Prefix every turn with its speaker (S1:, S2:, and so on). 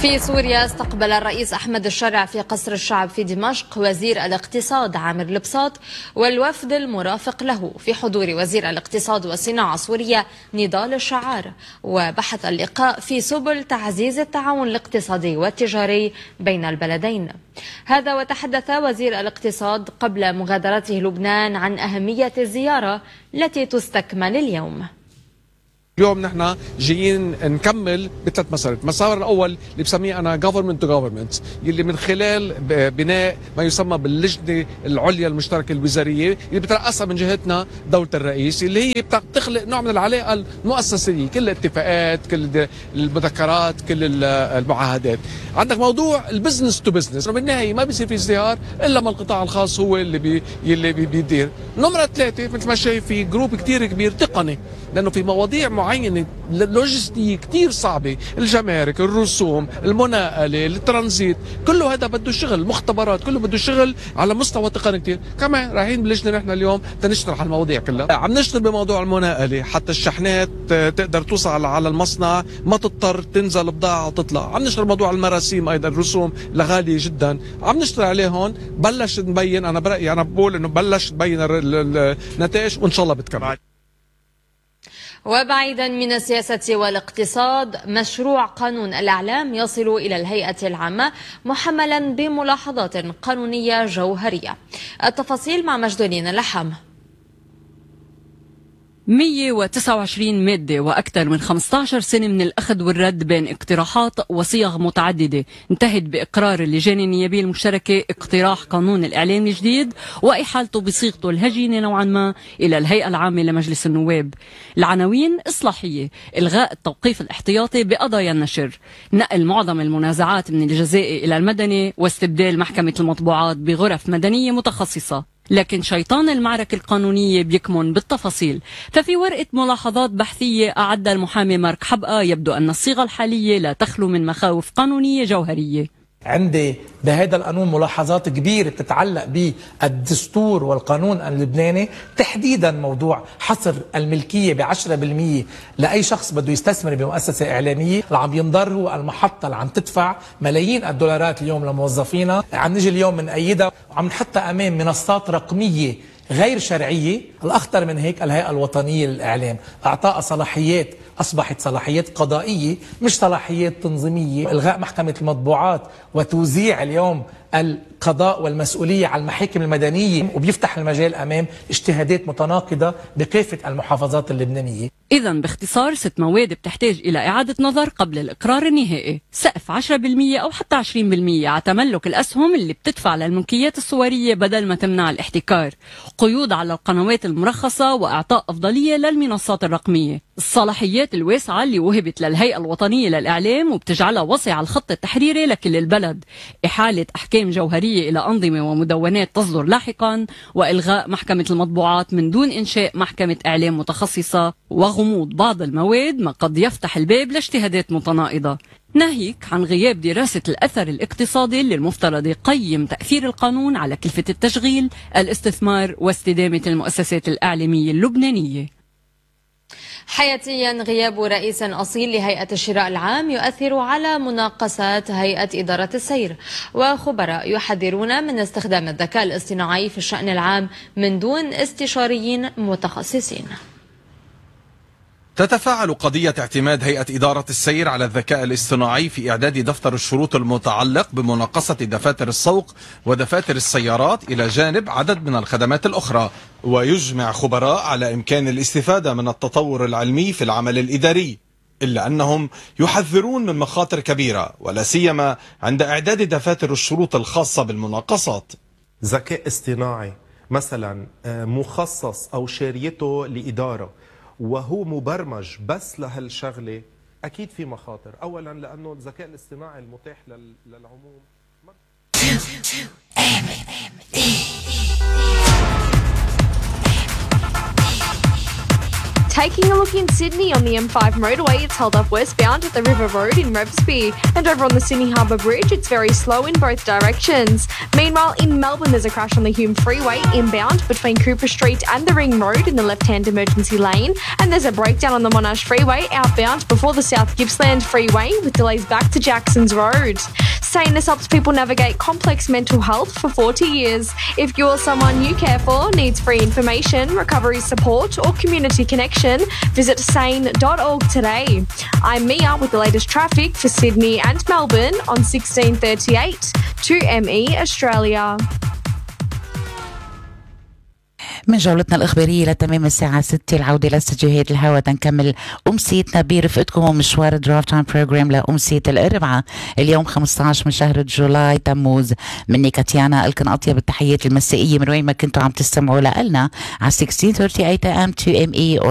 S1: في سوريا استقبل الرئيس أحمد الشرع في قصر الشعب في دمشق وزير الاقتصاد عامر البساط والوفد المرافق له في حضور وزير الاقتصاد والصناعة السورية نضال الشعار. وبحث اللقاء في سبل تعزيز التعاون الاقتصادي والتجاري بين البلدين. هذا وتحدث وزير الاقتصاد قبل مغادرته لبنان عن أهمية الزيارة التي تستكمل اليوم.
S2: اليوم نحن جايين نكمل بثلاث مسارات، المسار الاول اللي بسميه انا government to government، يلي من خلال بناء ما يسمى باللجنه العليا المشتركه الوزاريه اللي بترأسها من جهتنا دوله الرئيس، اللي هي بتخلق نوع من العلاقه المؤسسيه، كل الاتفاقات، كل المذكرات، كل المعاهدات. عندك موضوع البزنس تو بزنس، بالنهايه ما بيصير في ازدهار الا ما القطاع الخاص هو اللي بيدير. نمره ثلاثه مثل ما شايف في جروب كثير كبير تقني، لانه في مواضيع معينه لوجستيه كثير صعبه، الجمارك، الرسوم، المناقله، الترانزيت، كله هذا بده شغل، مختبرات، كله بده شغل على مستوى تقني كثير. كمان رايحين بلجنه نحن اليوم تنشرح المواضيع كلها. عم نشتغل بموضوع المناقله حتى الشحنات تقدر توصل على المصنع، ما تضطر تنزل بضاعه وتطلع. عم نشتغل موضوع المراسيم ايضا، الرسوم غاليه جدا، عم نشتغل عليه هون. بلش نبين، انا برايي انا بقول انه بلش تبين النتائج وان شاء الله بتكمل.
S1: وبعيدا من السياسة والاقتصاد، مشروع قانون الإعلام يصل إلى الهيئة العامة محملا بملاحظات قانونية جوهرية. التفاصيل مع مجدولين اللحام.
S3: 129 مادة وأكثر من 15 سنة من الأخذ والرد بين اقتراحات وصيغ متعددة انتهت بإقرار اللجان النيابية المشتركة اقتراح قانون الإعلام الجديد وإحالته بصيغته الهجينة نوعا ما إلى الهيئة العامة لمجلس النواب. العناوين إصلاحية: إلغاء التوقيف الاحتياطي بقضايا النشر، نقل معظم المنازعات من الجزائي إلى المدني، واستبدال محكمة المطبوعات بغرف مدنية متخصصة. لكن شيطان المعركة القانونية بيكمن بالتفاصيل. ففي ورقة ملاحظات بحثية أعدها المحامي مارك حبقة يبدو أن الصيغة الحالية لا تخلو من مخاوف قانونية جوهرية.
S4: عندي بهذا القانون ملاحظات كبيرة تتعلق بالدستور والقانون اللبناني، تحديدا موضوع حصر الملكية ب10% لأي شخص بده يستثمر بمؤسسة إعلامية. اللي عم ينضر هو المحطة اللي عم تدفع ملايين الدولارات اليوم لموظفينها. عم نجي اليوم من أيدها وعم نحطها أمام منصات رقمية غير شرعية. الأخطر من هيك الهيئة الوطنية للإعلام أعطاها صلاحيات أصبحت صلاحيات قضائية مش صلاحيات تنظيمية. إلغاء محكمة المطبوعات وتوزيع اليوم القضاء والمسؤولية على المحاكم المدنية، وبيفتح المجال أمام اجتهادات متناقضة بكافة المحافظات اللبنانية.
S3: إذا باختصار 6 مواد بتحتاج إلى إعادة نظر قبل الإقرار النهائي. سقف 10% أو حتى 20% على تملك الأسهم اللي بتدفع للملكيات الصورية بدل ما تمنع الاحتكار. قيود على القنوات المرخصة وإعطاء أفضلية للمنصات الرقمية. الصلاحيات الواسعة اللي وهبت للهيئة الوطنية للإعلام وبتجعلها وصي على الخط التحريري لكل البلد. إحالة أحكام جوهرية إلى أنظمة ومدونات تصدر لاحقا، وإلغاء محكمة المطبوعات من دون إنشاء محكمة إعلام متخصصة، وغموض بعض المواد ما قد يفتح الباب لاجتهادات متناقضة. ناهيك عن غياب دراسة الأثر الاقتصادي اللي المفترض يقيم تأثير القانون على كلفة التشغيل، الاستثمار واستدامة المؤسسات الإعلامية اللبنانية.
S1: حياتيا، غياب رئيس أصيل لهيئة الشراء العام يؤثر على مناقصات هيئة إدارة السير، وخبراء يحذرون من استخدام الذكاء الاصطناعي في الشأن العام من دون استشاريين متخصصين.
S5: تتفاعل قضية اعتماد هيئة إدارة السير على الذكاء الاصطناعي في إعداد دفتر الشروط المتعلق بمناقصة دفاتر السوق ودفاتر السيارات إلى جانب عدد من الخدمات الأخرى. ويجمع خبراء على إمكان الاستفادة من التطور العلمي في العمل الإداري، إلا أنهم يحذرون من مخاطر كبيرة ولا سيما عند إعداد دفاتر الشروط الخاصة بالمناقصات.
S6: ذكاء اصطناعي مثلا مخصص أو شاريته لإدارة وهو مبرمج بس لهالشغلة، أكيد في مخاطر. أولا لأنه الذكاء الاصطناعي المتاح للعموم
S7: Taking a look in Sydney on the M5 motorway, it's held up westbound at the River Road in Revesby. And over on the Sydney Harbour Bridge, it's very slow in both directions. Meanwhile, in Melbourne, there's a crash on the Hume Freeway inbound between Cooper Street and the Ring Road in the left-hand emergency lane. And there's a breakdown on the Monash Freeway outbound before the South Gippsland Freeway with delays back to Jackson's Road. Sanus helps people navigate complex mental health for 40 years. If you or someone you care for needs free information, recovery support or community connection, visit sane.org today. I'm Mia with the latest traffic for Sydney and Melbourne on 1638 2ME Australia.
S8: من جولتنا الإخبارية لتمام الساعة 6 العودة لاستديوهات الهواء تنكمل أمسيتنا برفقتكم ومشوار دراف تايم بروجرام لأمسية الأربعاء اليوم 15 من شهر جولاي تموز. مني كاتيانا ألكن أطيب التحيات المسائية من وين ما كنتوا عم تستمعوا لنا على 1638 AM 2ME